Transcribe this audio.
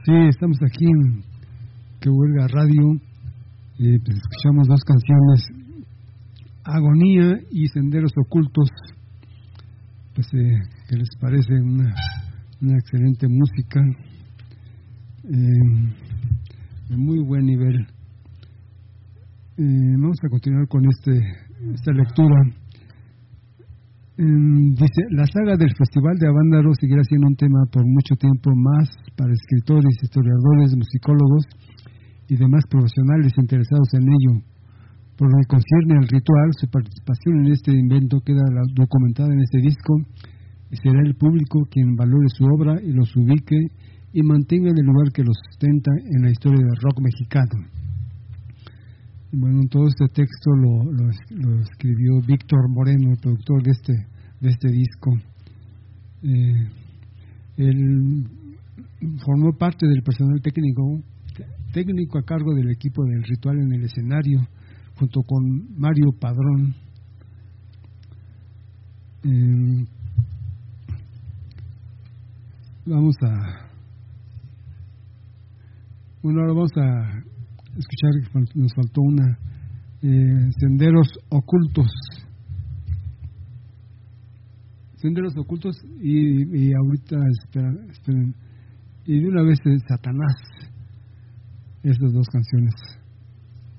Sí, estamos aquí en Que Huelga Radio. Pues escuchamos dos canciones, Agonía y Senderos Ocultos. Pues, ¿qué les parece? Una excelente música, de muy buen nivel. Vamos a continuar con esta lectura. Dice: la saga del Festival de Avándaro seguirá siendo un tema por mucho tiempo más para escritores, historiadores, musicólogos y demás profesionales interesados en ello. Por lo que concierne al ritual, su participación en este invento queda documentada en este disco y será el público quien valore su obra y los ubique y mantenga el lugar que los sustenta en la historia del rock mexicano. Y bueno, todo este texto lo escribió Víctor Moreno, el productor de este disco. Él formó parte del personal técnico a cargo del equipo del ritual en el escenario, junto con Mario Padrón. Ahora vamos a escuchar, nos faltó una, Senderos Ocultos. Senderos Ocultos y ahorita, esperen, y de una vez Satanás. Estas dos canciones.